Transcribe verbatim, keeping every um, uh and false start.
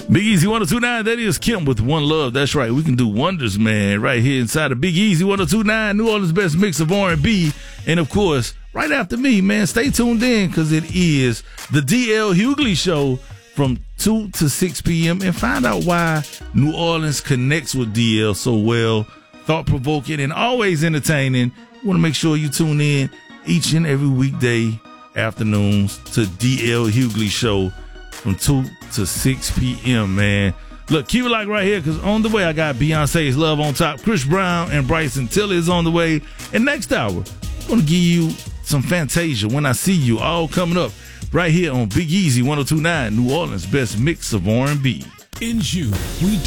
Big Easy one oh two point nine, that is Kim with One Love. That's right, we can do wonders, man, right here inside of Big Easy one oh two point nine, New Orleans' best mix of R and B. And, of course, right after me, man, stay tuned in because it is the D L Hughley Show from two to six p.m. and find out why New Orleans connects with D L so well, thought-provoking and always entertaining. You want to make sure you tune in each and every weekday afternoons to D L Hughley Show from two to six p.m., man. Look, keep it like right here, because on the way, I got Beyonce's Love on Top. Chris Brown and Bryson Tiller is on the way. And next hour, I'm going to give you some Fantasia, When I See You, all coming up right here on Big Easy one oh two point nine, New Orleans' best mix of R and B. In June, we